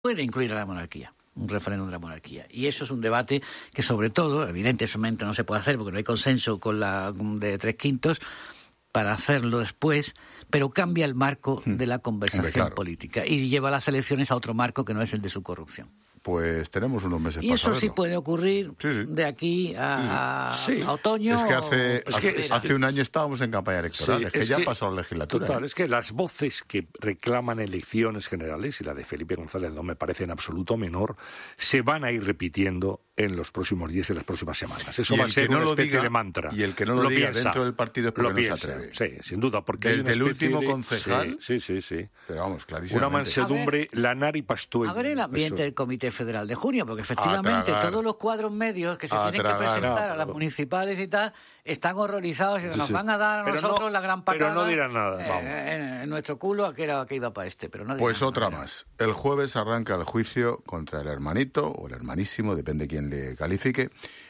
puede incluir a la monarquía, un referéndum de la monarquía. Y eso es un debate que, sobre todo, evidentemente no se puede hacer porque no hay consenso con la de 3/5 para hacerlo después, pero cambia el marco de la conversación política y lleva a las elecciones a otro marco que no es el de su corrupción. Pues tenemos unos meses para Y eso saberlo. sí puede ocurrir de aquí a otoño. Es que hace un año estábamos en campaña electoral, es que ya ha pasado la legislatura. Total, es que las voces que reclaman elecciones generales, y la de Felipe González no me parece en absoluto menor, se van a ir repitiendo en los próximos días y en las próximas semanas. Eso va a ser una especie de mantra. Y el que no lo diga dentro del partido es porque no se atreve. Sí, sin duda, porque desde el último concejal. Sí. Pero vamos, clarísimamente. Una mansedumbre, lanar y pastuello. A ver el ambiente del Comité Federal de Junio, porque efectivamente todos los cuadros medios que se tienen que presentar a las municipales y tal están horrorizados y nos van a dar a nosotros la gran pacada. Pero no dirán nada. En nuestro culo que iba para este. Pero no pues otra más. El jueves arranca el juicio contra el hermanito o el hermanísimo, depende quién le califique.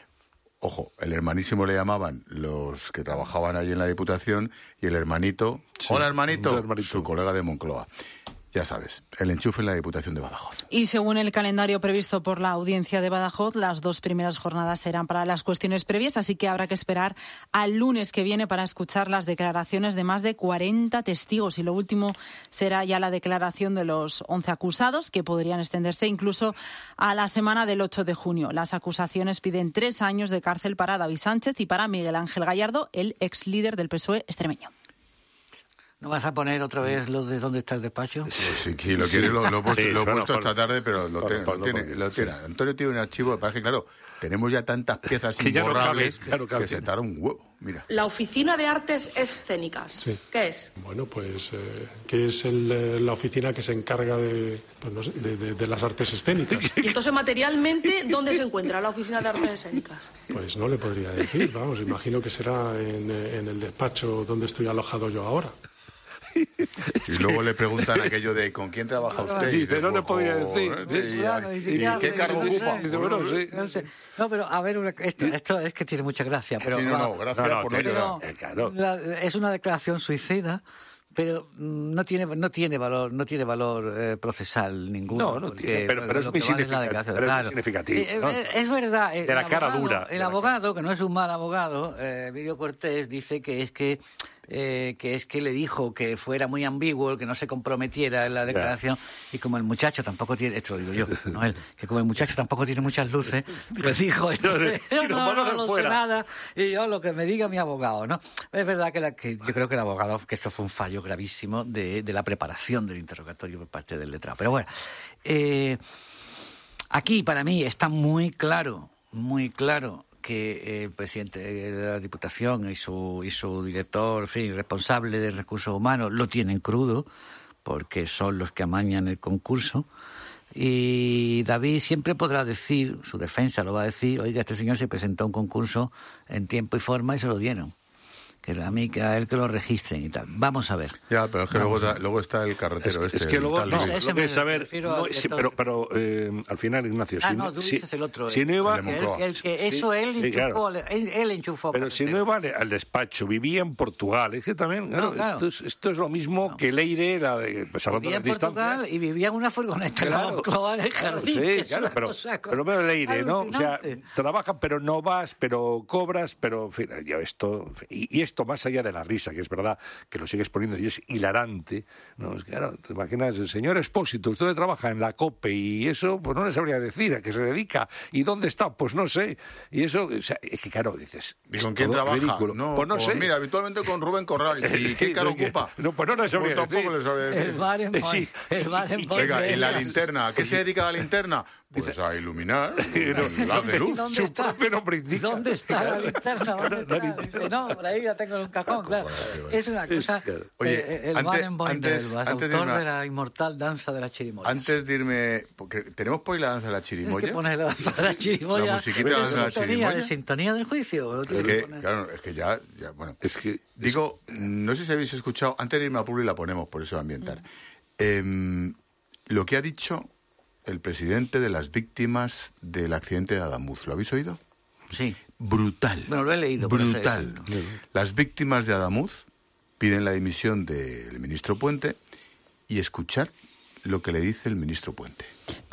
Ojo, el hermanísimo le llamaban los que trabajaban allí en la Diputación y el hermanito, hola hermanito, su colega de Moncloa. Ya sabes, el enchufe en la Diputación de Badajoz. Y según el calendario previsto por la Audiencia de Badajoz, las 2 primeras jornadas serán para las cuestiones previas, así que habrá que esperar al lunes que viene para escuchar las declaraciones de más de 40 testigos. Y lo último será ya la declaración de los 11 acusados, que podrían extenderse incluso a la semana del 8 de junio. Las acusaciones piden 3 años de cárcel para David Sánchez y para Miguel Ángel Gallardo, el ex líder del PSOE extremeño. ¿No vas a poner otra vez lo de dónde está el despacho? Sí, lo quiere, lo he puesto esta tarde, pero lo tiene. Antonio tiene un archivo, parece que, claro, tenemos ya tantas piezas imborrables que se tarda un huevo. Mira. La Oficina de Artes Escénicas. Sí. ¿Qué es? Bueno, pues que es la oficina que se encarga de las artes escénicas. Y entonces, materialmente, ¿dónde se encuentra la Oficina de Artes Escénicas? Pues no le podría decir, vamos, imagino que será en el despacho donde estoy alojado yo ahora. Y luego le preguntan aquello de ¿con quién trabaja usted? Y dice, no le podría decir. ¿Y qué cargo ocupa? No, pero a ver, esto es que tiene mucha gracia. Pero, gracias por no llorar. Es una declaración suicida, pero no tiene valor procesal ninguno. No tiene, pero es muy significativo. Es verdad. De la cara dura. El abogado, que no es un mal abogado, Emilio Cortés, dice que es que le dijo que fuera muy ambiguo, que no se comprometiera en la declaración, y como el muchacho tampoco tiene, esto lo digo yo, no él, que como el muchacho tampoco tiene muchas luces, pues dijo esto, no sé nada, y yo lo que me diga mi abogado, ¿no? Es verdad que yo creo que el abogado, que esto fue un fallo gravísimo de la preparación del interrogatorio por parte del letrado. Pero bueno, aquí para mí está muy claro que el presidente de la Diputación y su director, en fin, responsable de recursos humanos, lo tienen crudo, porque son los que amañan el concurso. Y David siempre podrá decir, su defensa lo va a decir, oiga, este señor se presentó a un concurso en tiempo y forma y se lo dieron. Que a él que lo registren y tal. Vamos a ver. Ya, pero es que luego está el carretero es que luego lo que es saber, pero al final, Ignacio, tú dices el otro. Si no iba, él enchufó. Pero si no iba al despacho, vivía en Portugal, es que también, claro. Esto es lo mismo que Leire, vivía en Portugal y vivía en una furgoneta en el jardín. Sí, claro, pero veo Leire, ¿no? O sea, trabaja, pero no vas, pero cobras, pero en fin, y esto más allá de la risa, que es verdad que lo sigues poniendo y es hilarante, ¿no? Es que, claro, te imaginas, el señor Expósito, usted trabaja en la COPE y eso, pues no le sabría decir a qué se dedica y dónde está, pues no sé. Y eso, o sea, es que claro, dices, ¿y con quién trabaja? Ridículo. No, pues no sé. Mira, habitualmente con Rubén Corral. ¿Y qué cargo ocupa? No, pues no le sabría decir. Tampoco le sabría decir. El bar en Venga, ¿y la linterna? ¿A qué se dedica la linterna? Pues a iluminar la de luz. Su propio nombre indica. ¿Dónde está la linterna? Dice, no, por ahí la tengo en un cajón, claro. Es una cosa... Oye, el antes autor de la inmortal danza de la chirimoya. Antes de irme... Porque tenemos por ahí la danza de la chirimoya. Tienes que poner la danza de la chirimoya. La musiquita de la danza de la chirimoya. ¿De sintonía del juicio? Es que ya, bueno... Es que... Digo, no sé si habéis escuchado... Antes de irme a Publi la ponemos, por eso ambientar. Lo que ha dicho el presidente de las víctimas del accidente de Adamuz. ¿Lo habéis oído? Sí. Brutal. Bueno, lo he leído. Brutal. Las víctimas de Adamuz piden la dimisión del ministro Puente y escuchad lo que le dice el ministro Puente.